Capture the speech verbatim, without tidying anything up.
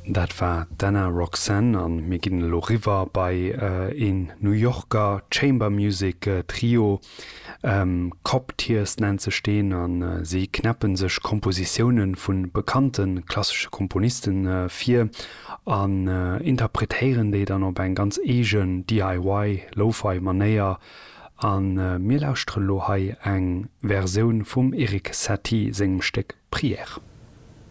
Dat war Dana Roxanne an mir ginn Lo River bei äh, in New Yorker Chamber Music äh, Trio ähm, Cop-Tiers nennt ze steen an äh, sie knappen sech Kompositionen vun bekannten klassische Komponisten äh, vier an äh, interpretéieren déi dann op en ganz egen D I Y Lo-Fi Manéier an äh, mir lauschtre Lohai eng Verioun vum Erik Satie segem Steck Prière.